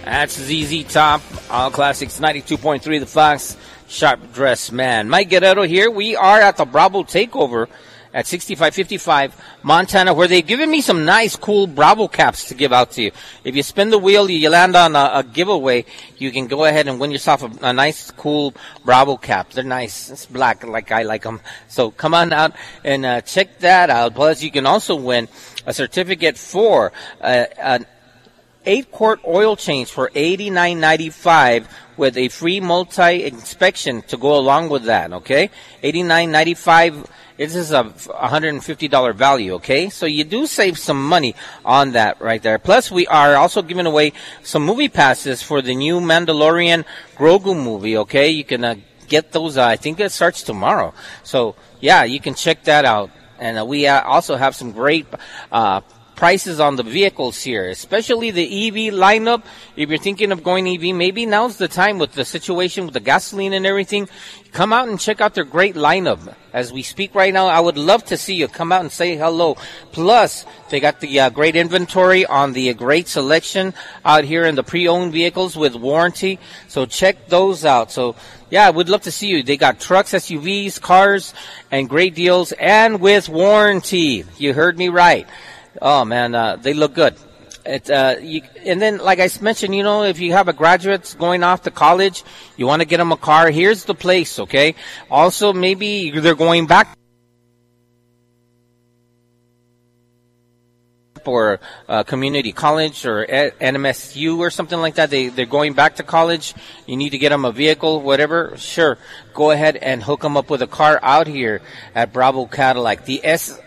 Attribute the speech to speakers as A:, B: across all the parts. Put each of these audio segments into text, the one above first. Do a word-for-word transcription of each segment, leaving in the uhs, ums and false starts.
A: That's Z Z Top, All Classics ninety-two point three, The Fox, Sharp Dressed Man. Mike Guerrero here. We are at the Bravo Takeover at sixty-five fifty-five Montana, where they've given me some nice, cool Bravo caps to give out to you. If you spin the wheel, you land on a, a giveaway, you can go ahead and win yourself a, a nice, cool Bravo cap. They're nice. It's black, like I like them. So come on out and uh, check that out. Plus, you can also win a certificate for uh, an eight-quart oil change for eighty-nine ninety-five with a free multi-inspection to go along with that, okay? eighty-nine ninety-five. This is a one hundred fifty dollars value, okay? So you do save some money on that right there. Plus, we are also giving away some movie passes for the new Mandalorian Grogu movie, okay? You can uh, get those, uh, I think it starts tomorrow. So, yeah, you can check that out. And uh, we uh, also have some great uh prices on the vehicles here, especially the E V lineup. If you're thinking of going E V, maybe now's the time with the situation with the gasoline and everything. Come out and check out their great lineup. As we speak right now, I would love to see you come out and say hello. Plus, they got the uh, great inventory on the uh, great selection out here in the pre-owned vehicles with warranty. So check those out. So, yeah, we'd love to see you. They got trucks, S U Vs, cars, and great deals, and with warranty. You heard me right. Oh, man, uh, they look good. It, uh, you, and then, like I mentioned, you know, if you have a graduate going off to college, you want to get them a car, here's the place, okay? Also, maybe they're going back or uh, community college or N M S U or something like that. They, they're going back to college. You need to get them a vehicle, whatever. Sure, go ahead and hook them up with a car out here at Bravo Cadillac. The S...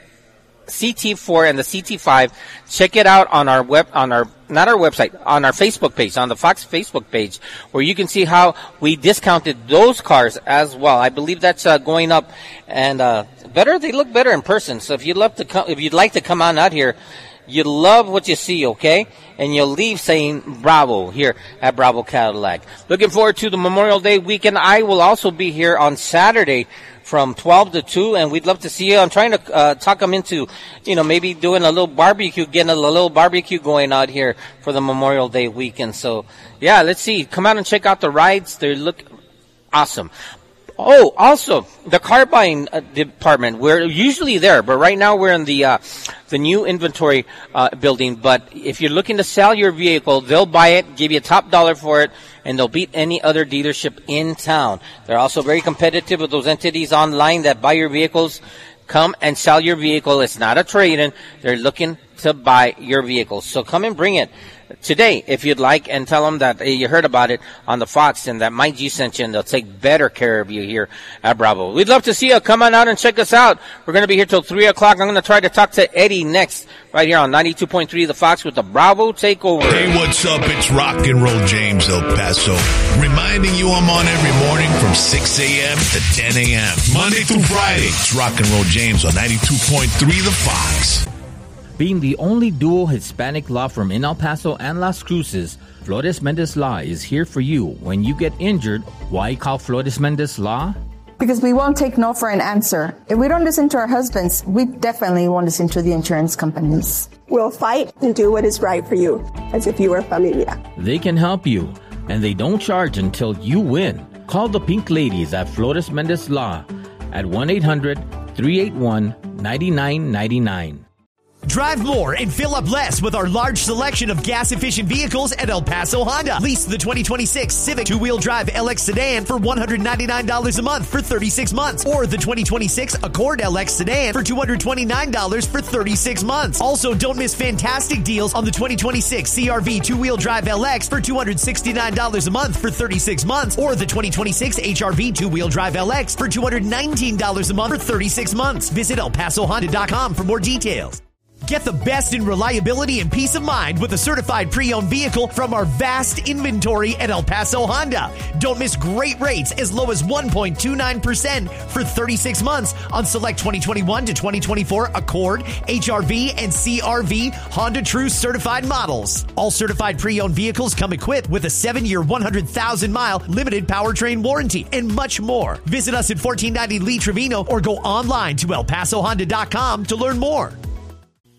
A: C T four and the C T five. Check it out on our web, on our, not our website, on our Facebook page, on the Fox Facebook page, where you can see how we discounted those cars as well. I believe that's uh, going up, and uh, better. They look better in person. So if you'd love to come, if you'd like to come on out here, you love what you see, okay? And you'll leave saying Bravo here at Bravo Cadillac. Looking forward to the Memorial Day weekend. I will also be here on Saturday from twelve to two, and we'd love to see you. I'm trying to uh, talk them into, you know, maybe doing a little barbecue, getting a little barbecue going out here for the Memorial Day weekend. So, yeah, let's see. Come out and check out the rides. They look awesome. Oh, also, the car buying uh, department, we're usually there, but right now we're in the uh, the new inventory uh, building. But if you're looking to sell your vehicle, they'll buy it, give you a top dollar for it, and they'll beat any other dealership in town. They're also very competitive with those entities online that buy your vehicles. Come and sell your vehicle. It's not a trade-in. They're looking to buy your vehicle. So come and bring it today if you'd like, and tell them that you heard about it on the Fox and that Mike G sent you, and they'll take better care of you here at Bravo. We'd love to see you. Come on out and check us out. We're going to be here till three o'clock. I'm going to try to talk to Eddie next right here on ninety-two point three The Fox with the Bravo Takeover.
B: Hey, what's up? It's Rock and Roll James El Paso, reminding you I'm on every morning from six a.m. to ten a.m. Monday through Friday. It's Rock and Roll James on ninety-two point three The Fox.
C: Being the only dual Hispanic law firm in El Paso and Las Cruces, Flores Mendez Law is here for you. When you get injured, why call Flores Mendez Law?
D: Because we won't take no for an answer. If we don't listen to our husbands, we definitely won't listen to the insurance companies.
E: We'll fight and do what is right for you, as if you were familia.
C: They can help you, and they don't charge until you win. Call the Pink Ladies at Flores Mendez Law at one eight hundred, three eight one, nine nine nine nine.
F: Drive more and fill up less with our large selection of gas-efficient vehicles at El Paso Honda. Lease the twenty twenty-six Civic two-wheel drive L X sedan for one hundred ninety-nine dollars a month for thirty-six months. Or the twenty twenty-six Accord L X sedan for two hundred twenty-nine dollars for thirty-six months. Also, don't miss fantastic deals on the twenty twenty-six C R V two-wheel drive L X for two hundred sixty-nine dollars a month for thirty-six months. Or the twenty twenty-six H R V two-wheel drive L X for two hundred nineteen dollars a month for thirty-six months. Visit El Paso Honda dot com for more details. Get the best in reliability and peace of mind with a certified pre-owned vehicle from our vast inventory at El Paso Honda. Don't miss great rates as low as one point two nine percent for thirty-six months on select twenty twenty-one to twenty twenty-four Accord, H R V, and C R V Honda True certified models. All certified pre-owned vehicles come equipped with a seven-year, one hundred thousand mile limited powertrain warranty and much more. Visit us at fourteen ninety Lee Trevino or go online to El Paso Honda dot com to learn more.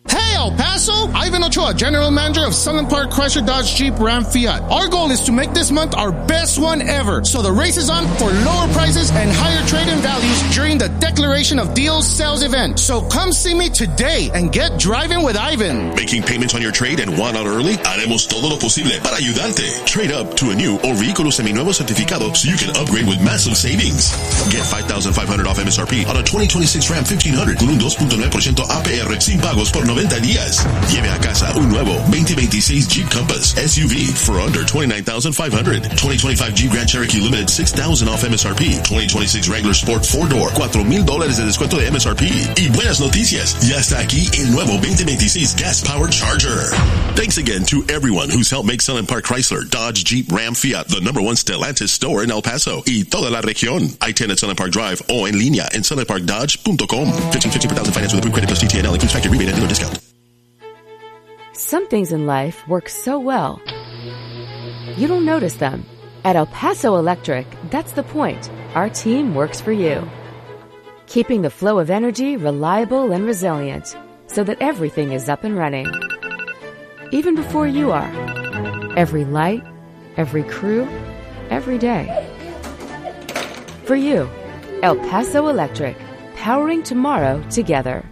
G: Hey, El Paso! Ivan Ochoa, General Manager of Sunland Park Chrysler Dodge Jeep Ram Fiat. Our goal is to make this month our best one ever. So the race is on for lower prices and higher trade-in values during the Declaration of Deals sales event. So come see me today and get driving with Ivan.
H: Making payments on your trade and want out early? Haremos todo lo posible para ayudarte. Trade up to a new or vehículo seminuevo certificado so you can upgrade with massive savings. Get five thousand five hundred dollars off M S R P on a twenty twenty-six Ram fifteen hundred con un two point nine percent A P R sin pagos por noventa días. Lleve a casa un nuevo twenty twenty-six Jeep Compass S U V for under twenty-nine thousand five hundred dollars. twenty twenty-five Jeep Grand Cherokee Limited six thousand dollars off M S R P. twenty twenty-six Wrangler Sport four door four mil dólares de descuento de M S R P. Y buenas noticias, ya está aquí el nuevo twenty twenty-six Gas Powered Charger. Thanks again to everyone who's helped make Sunland Park Chrysler, Dodge, Jeep, Ram, Fiat the number one Stellantis store in El Paso y toda la región. I ten at Sunland Park Drive o en línea en sunland park dodge dot com. fifteen fifty per thousand finance with approved credit plus T T N L includes factory rebate and dealer discount.
I: Some things in life work so well, you don't notice them. At El Paso Electric, that's the point. Our team works for you, keeping the flow of energy reliable and resilient so that everything is up and running, even before you are. Every light, every crew, every day. For you, El Paso Electric, powering tomorrow together.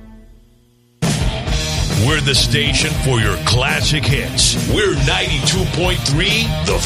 B: We're the station for your classic hits. We're ninety-two point three The